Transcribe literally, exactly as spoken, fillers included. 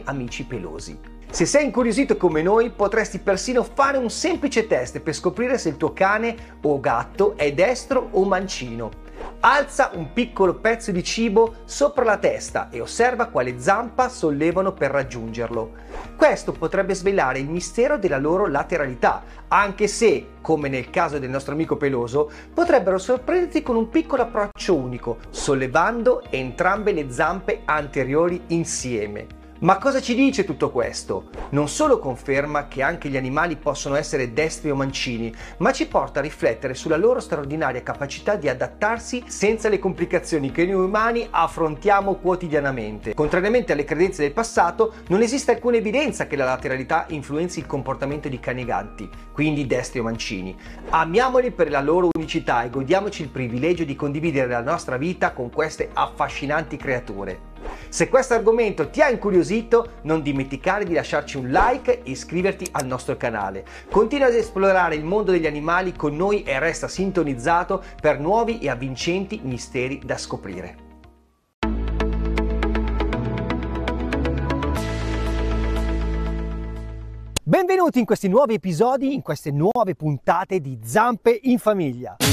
amici pelosi. Se sei incuriosito come noi, potresti persino fare un semplice test per scoprire se il tuo cane o gatto è destro o mancino. Alza un piccolo pezzo di cibo sopra la testa e osserva quale zampa sollevano per raggiungerlo. Questo potrebbe svelare il mistero della loro lateralità, anche se, come nel caso del nostro amico peloso, potrebbero sorprenderti con un piccolo approccio unico, sollevando entrambe le zampe anteriori insieme. Ma cosa ci dice tutto questo? Non solo conferma che anche gli animali possono essere destri o mancini, ma ci porta a riflettere sulla loro straordinaria capacità di adattarsi senza le complicazioni che noi umani affrontiamo quotidianamente. Contrariamente alle credenze del passato, non esiste alcuna evidenza che la lateralità influenzi il comportamento di cani e gatti, quindi destri o mancini. Amiamoli per la loro unicità e godiamoci il privilegio di condividere la nostra vita con queste affascinanti creature. Se questo argomento ti ha incuriosito, non dimenticare di lasciarci un like e iscriverti al nostro canale. Continua ad esplorare il mondo degli animali con noi e resta sintonizzato per nuovi e avvincenti misteri da scoprire. Benvenuti in questi nuovi episodi, in queste nuove puntate di Zampe in Famiglia.